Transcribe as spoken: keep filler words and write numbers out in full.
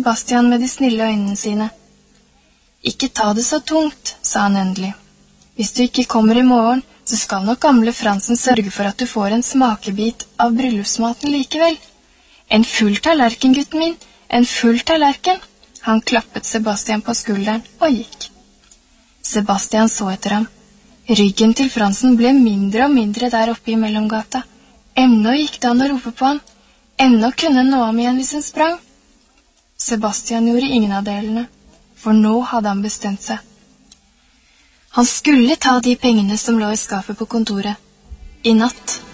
Sebastian med de snille øynene sine. «Ikke ta det så tungt», sa han endelig. «Hvis du ikke kommer i morgen, så skal nok gamle Fransen sørge for at du får en smakebit av bryllupsmaten likevel. En full tallerken, gutten min, en full tallerken!» Han klappet Sebastian på skulderen og gikk. Sebastian så etter ham. Ryggen til Fransen ble mindre og mindre der oppe i mellomgata. Ennå gikk det an å rope på han. Ennå kunne han nå ham igjen hvis han sprang. Sebastian gjorde ingen av delene, for nå hadde han bestemt seg. Han skulle ta de pengene som lå i skapet på kontoret. I natt